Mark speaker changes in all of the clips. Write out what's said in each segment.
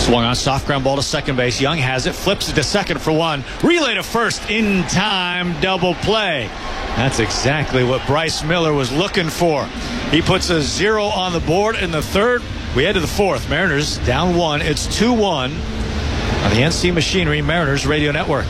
Speaker 1: Swung on, soft ground ball to second base. Young has it, flips it to second for one. Relay to first, in time, double play. That's exactly what Bryce Miller was looking for. He puts a 0 on the board in the third. We head to the fourth. Mariners down 1. It's 2-1 on the NC Machinery Mariners Radio Network.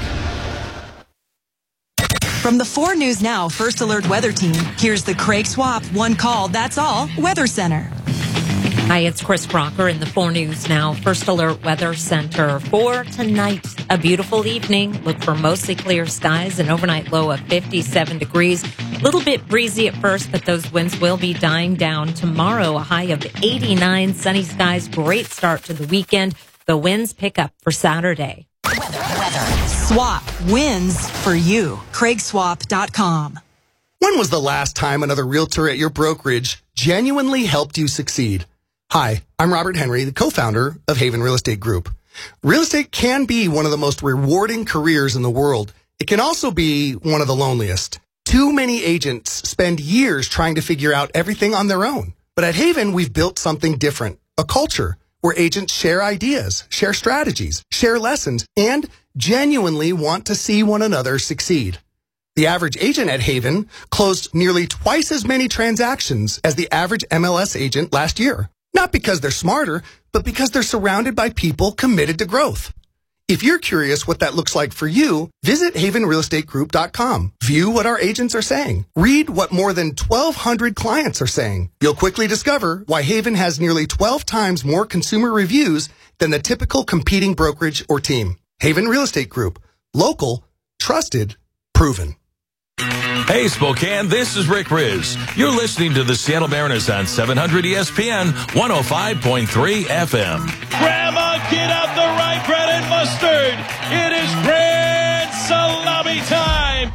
Speaker 2: From the 4 News Now First Alert Weather Team, here's the Craig Swap One Call, That's All Weather Center.
Speaker 3: Hi, it's Chris Crocker in the 4 News Now First Alert Weather Center. For tonight, a beautiful evening. Look for mostly clear skies, an overnight low of 57 degrees. A little bit breezy at first, but those winds will be dying down. Tomorrow, a high of 89, sunny skies. Great start to the weekend. The winds pick up for Saturday.
Speaker 2: Weather. Swap wins for you. CraigSwap.com.
Speaker 4: When was the last time another realtor at your brokerage genuinely helped you succeed? Hi, I'm Robert Henry, the co-founder of Haven Real Estate Group. Real estate can be one of the most rewarding careers in the world. It can also be one of the loneliest. Too many agents spend years trying to figure out everything on their own. But at Haven, we've built something different, a culture where agents share ideas, share strategies, share lessons, and genuinely want to see one another succeed. The average agent at Haven closed nearly twice as many transactions as the average MLS agent last year. Not because they're smarter, but because they're surrounded by people committed to growth. If you're curious what that looks like for you, visit havenrealestategroup.com. View what our agents are saying. Read what more than 1,200 clients are saying. You'll quickly discover why Haven has nearly 12 times more consumer reviews than the typical competing brokerage or team. Haven Real Estate Group. Local, trusted, proven.
Speaker 5: Hey, Spokane, this is Rick Riz. You're listening to the Seattle Mariners on 700 ESPN, 105.3 FM.
Speaker 6: Grandma, get out the rye bread and mustard. It is grand salami time.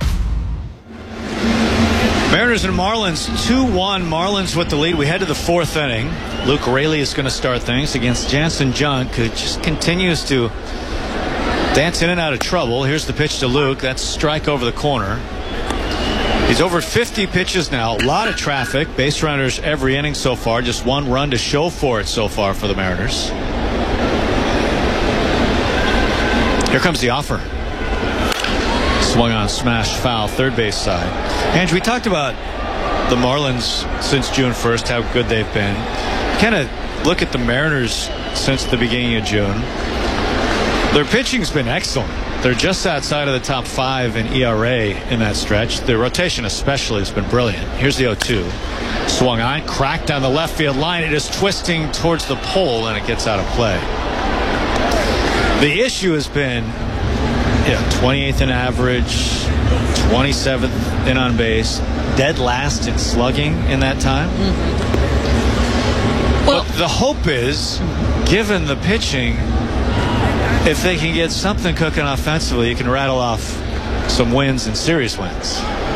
Speaker 1: Mariners and Marlins 2-1. Marlins with the lead. We head to the fourth inning. Luke Raley is going to start things against Jansen Junk, who just continues to dance in and out of trouble. Here's the pitch to Luke. That's strike over the corner. He's over 50 pitches now. A lot of traffic. Base runners every inning so far. Just one run to show for it so far for the Mariners. Here comes the offer. Swung on, smashed foul, third base side. Andrew, we talked about the Marlins since June 1st, how good they've been. Kind of look at the Mariners since the beginning of June. Their pitching's been excellent. They're just outside of the top 5 in ERA in that stretch. The rotation especially has been brilliant. Here's the 0-2. Swung on, cracked on the left field line. It is twisting towards the pole, and it gets out of play. The issue has been 28th in average, 27th in on base, dead last in slugging in that time. Well, the hope is, given the pitching, if they can get something cooking offensively, you can rattle off some wins and series wins.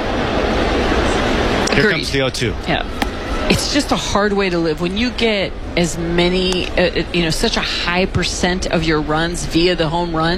Speaker 1: Here comes the 0-2.
Speaker 7: Yeah. It's just a hard way to live. When you get as many, such a high percent of your runs via the home run,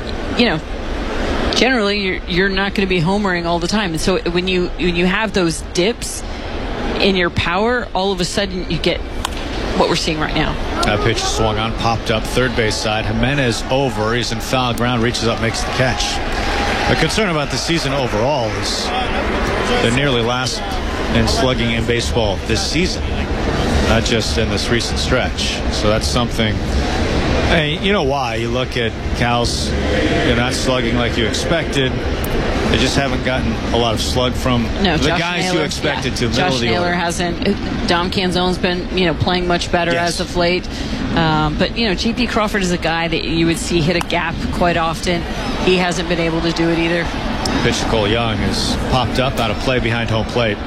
Speaker 7: generally you're not going to be homering all the time. And so when you have those dips in your power, all of a sudden you get what we're seeing right now.
Speaker 1: That pitch swung on, popped up third base side. Jimenez over. He's in foul ground, reaches up, makes the catch. The concern about the season overall is they're nearly last in slugging in baseball this season, not just in this recent stretch. So that's something. Hey, you know why? You look at Cows, they're not slugging like you expected. They just haven't gotten a lot of slug from the
Speaker 7: Josh
Speaker 1: guys
Speaker 7: Naylor,
Speaker 1: you expected to.
Speaker 7: Josh Naylor hasn't. Dom Canzone's been, playing much better as of late. But J.P. Crawford is a guy that you would see hit a gap quite often. He hasn't been able to do it either.
Speaker 1: Pitch to Cole Young is popped up out of play behind home plate.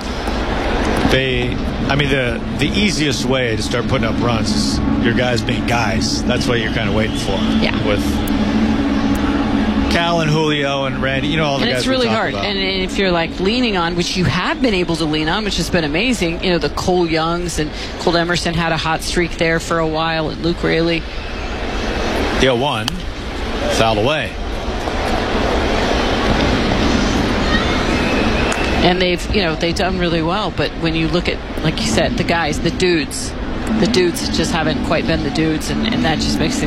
Speaker 1: The easiest way to start putting up runs is your guys being guys. That's what you're kind of waiting for.
Speaker 7: Yeah.
Speaker 1: With Cal and Julio and Randy, all the guys.
Speaker 7: And it's really hard.
Speaker 1: About.
Speaker 7: And if you're leaning on, which you have been able to lean on, which has been amazing, the Cole Youngs and Cole Emerson had a hot streak there for a while, and Luke Raley.
Speaker 1: The 0-1, fouled away.
Speaker 7: And they've done really well. But when you look at, like you said, the guys, the dudes just haven't quite been the dudes, and that just makes things